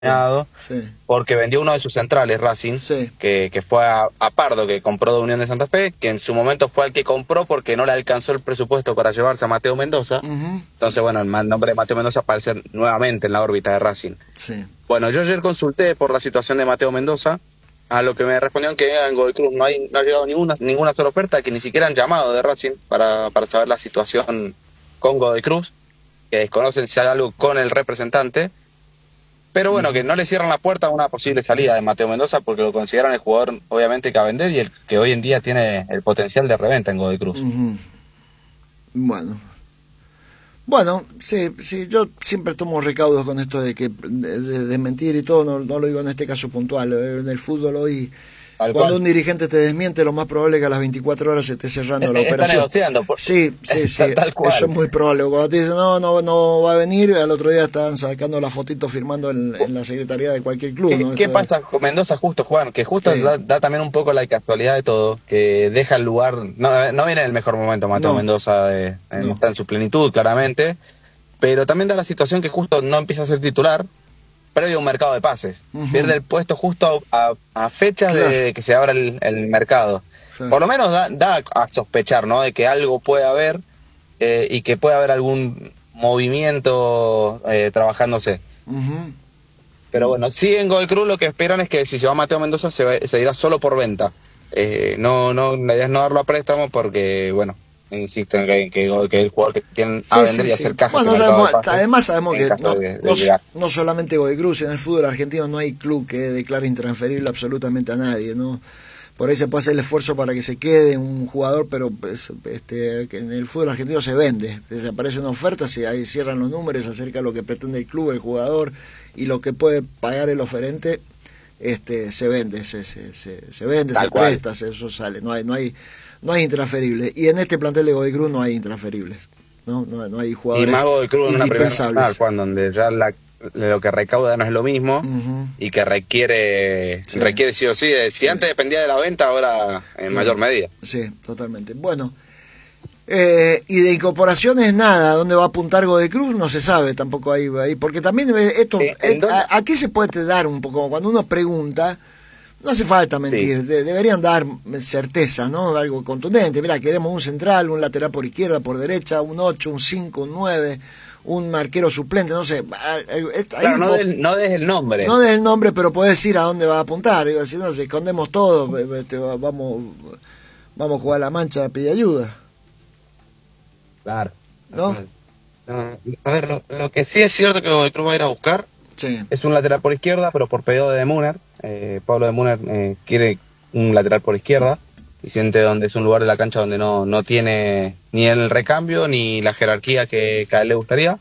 sí, porque vendió uno de sus centrales, Racing, sí. que fue a Pardo, que compró de Unión de Santa Fe, que en su momento fue el que compró porque no le alcanzó el presupuesto para llevarse a Mateo Mendoza. Ujú, Entonces, bueno, el nombre de Mateo Mendoza aparece nuevamente en la órbita de Racing. sí. Bueno, yo ayer consulté por la situación de Mateo Mendoza, a lo que me respondieron que en Godoy Cruz no ha llegado ninguna sola oferta, que ni siquiera han llamado de Racing para saber la situación con Godoy Cruz, que desconocen si hay algo con el representante. Pero bueno, que no le cierran la puerta a una posible salida de Mateo Mendoza porque lo consideran el jugador obviamente que a vender y el que hoy en día tiene el potencial de reventa en Godoy Cruz. Ujú. Bueno. Bueno, sí, sí, yo siempre tomo recaudos con esto de que de mentir y todo, no lo digo en este caso puntual. En el fútbol hoy, Tal cuando cual. un dirigente te desmiente, lo más probable es que a las 24 horas se esté cerrando la Está operación. negociando. Sí, sí, sí, Tal cual. eso es muy probable. Cuando te dicen no va a venir, al otro día están sacando la fotito firmando en la secretaría de cualquier club, ¿no? ¿Qué Esto es, pasa con Mendoza justo, Juan? Que justo sí, da también un poco la casualidad de todo, que deja el lugar, no viene en el mejor momento Mateo no, Mendoza, no. está en su plenitud claramente, pero también da la situación que justo no empieza a ser titular previo a un mercado de pases. Ujú, Pierde el puesto justo a fechas claro, de que se abra el mercado. claro. Por lo menos da a sospechar, ¿no? De que algo puede haber y que puede haber algún movimiento trabajándose. Ujú. Pero bueno, sí en Godoy Cruz lo que esperan es que si se va Mateo Mendoza se irá solo por venta. La idea es no darlo a préstamo porque, bueno, insisten que el jugador que tienen a Sí, vender sí, y sí. hacer caja Bueno, en el mercado sabemos, de pases además sabemos en que caso de llegar. no solamente Godoy Cruz, en el fútbol argentino no hay club que declare intransferible absolutamente a nadie, ¿no? Por ahí se puede hacer el esfuerzo para que se quede un jugador, pero pues, que en el fútbol argentino se vende. Se aparece una oferta, ahí cierran los números acerca de lo que pretende el club, el jugador, y lo que puede pagar el oferente, se vende, se vende, Tal se cual. presta, eso sale, no hay intransferible. Y en este plantel de Godoy Cruz no hay intransferibles, no hay Y jugadores más Godoy Cruz en una primera nacional, indispensables. Juan, donde ya lo que recauda no es lo mismo Ujú, y que requiere sí, sí o sí. Si sí, antes dependía de la venta, ahora en claro, mayor medida. sí, totalmente. Bueno, y de incorporaciones nada, ¿dónde va a apuntar Godoy Cruz? No se sabe tampoco ahí, porque también esto, ¿En dónde? aquí se puede dar un poco, cuando uno pregunta, no hace falta Sí. mentir, deberían dar certeza, ¿no? Algo contundente. Mira, queremos un central, un lateral por izquierda, por derecha, un 8, un 5, un 9, un marquero suplente, no sé. Ahí Claro, no des el nombre. no des el nombre, pero podés decir a dónde va a apuntar. Digo, si no, si escondemos todo, vamos a jugar a la mancha, pide ayuda, Claro. ¿no? A ver, lo que sí es cierto que Godoy Cruz va a ir a buscar Sí. es un lateral por izquierda, pero por pedido de Müller. Pablo de Müller quiere un lateral por izquierda y siente donde es un lugar de la cancha donde no tiene ni el recambio ni la jerarquía que a él le gustaría.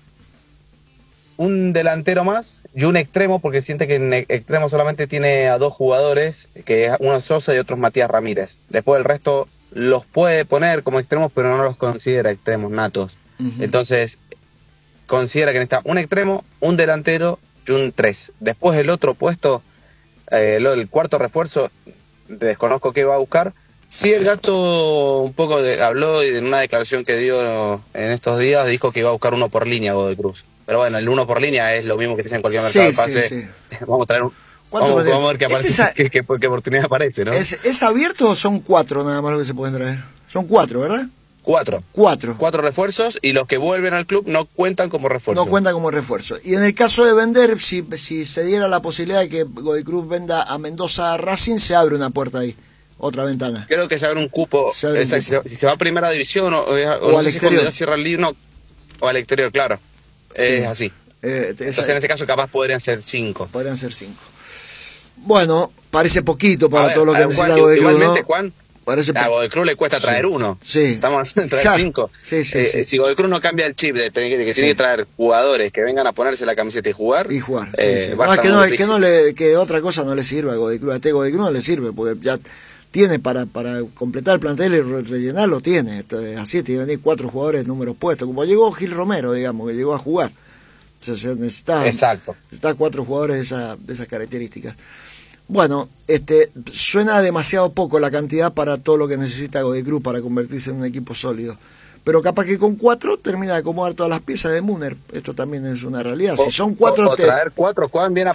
Un delantero más y un extremo, porque siente que en extremo solamente tiene a dos jugadores, que es uno es Sosa y otro es Matías Ramírez. Después el resto los puede poner como extremos, pero no los considera extremos natos. Ujú. Entonces, considera que necesita un extremo, un delantero y un 3. Después el otro puesto, el cuarto refuerzo, desconozco qué va a buscar. Sí, el Gato un poco habló y en una declaración que dio en estos días dijo que iba a buscar uno por línea Godoy Cruz. Pero bueno, el uno por línea es lo mismo que te dicen en cualquier mercado Sí, de sí, pase. sí. Vamos a traer ¿Cuánto vamos a ver qué este aparece, qué oportunidad aparece, ¿no? es abierto o son 4 nada más lo que se pueden traer? Son 4, ¿verdad? Cuatro. 4. Cuatro refuerzos y los que vuelven al club no cuentan como refuerzo. No cuenta como refuerzo. Y en el caso de vender, si se diera la posibilidad de que Godoy Cruz venda a Mendoza a Racing, se abre una puerta ahí, otra ventana. Creo que se abre un cupo, Se abre un cupo. si se va a primera división o O no al sé si cuando exterior. ya cierra el libro, o al exterior, claro. Sí. Es así. Entonces en este caso capaz podrían ser 5. Podrían ser 5. Bueno, parece poquito para A ver, todo lo que necesita Juan, Godoy Cruz, igualmente, ¿no? Juan, Parece a Godoy Cruz le cuesta traer uno. Sí. Estamos hablando de traer Claro. 5. Sí, sí, sí. Si Godoy Cruz no cambia el chip de que Sí. tiene que traer jugadores que vengan a ponerse la camiseta y jugar, Y jugar, sí, sí. va a No, es estar que, muy no, difícil. que otra cosa no le sirve a Godoy Cruz. A este Godoy Cruz no le sirve, porque ya tiene para completar el plantel y rellenarlo, tiene. Entonces, así tiene que venir 4 jugadores números puestos, como llegó Gil Romero, digamos, que llegó a jugar. Entonces Exacto. necesita 4 jugadores de esas características. Bueno, suena demasiado poco la cantidad para todo lo que necesita Godoy Cruz para convertirse en un equipo sólido. pero capaz que con 4 termina de acomodar todas las piezas de Müller. Esto también es una realidad. Si son 4... o traer 4 juegan bien